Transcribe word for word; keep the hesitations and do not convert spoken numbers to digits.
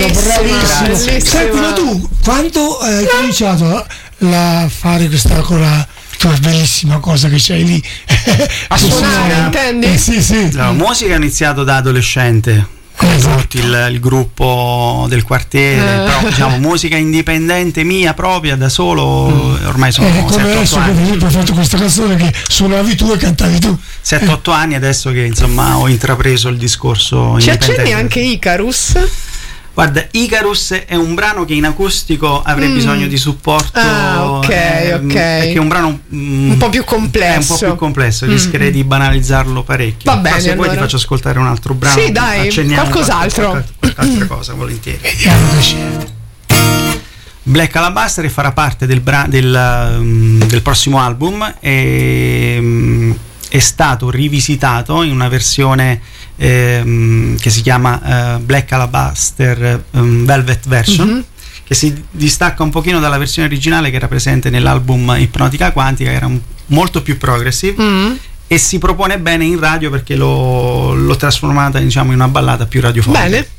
bravissimo. Senti, ma tu quando hai cominciato a fare questa ancora tua bellissima cosa che c'hai lì? A suonare, intendi? Eh, sì, sì. La musica ho iniziato da adolescente. Esatto. Il, il gruppo del quartiere, eh. però diciamo musica indipendente mia propria da solo, mm. ormai sono eh, come adesso che per esempio hai fatto questa canzone che suonavi tu e cantavi tu sette otto eh. anni adesso che insomma ho intrapreso il discorso. Ci accenni anche Icarus? Guarda, Icarus è un brano che in acustico avrei mm. bisogno di supporto. Ah, ok, eh, ok. Perché è un brano mm, un po' più complesso. È un po' più complesso, rischierei mm. di banalizzarlo parecchio. Va bene, ma se allora. Poi ti faccio ascoltare un altro brano. Sì, dai, qualcos'altro. Qualche, qualche altra cosa, volentieri. Vediamo che c'è. Black Alabaster farà parte del, bra- del, um, del prossimo album e um, è stato rivisitato in una versione ehm, che si chiama uh, Black Alabaster um, Velvet Version, mm-hmm. che si distacca un pochino dalla versione originale che era presente nell'album Ipnotica Quantica, che era un, molto più progressive, mm-hmm. e si propone bene in radio perché l'ho, l'ho trasformata, diciamo, in una ballata più radiofonica. Bene.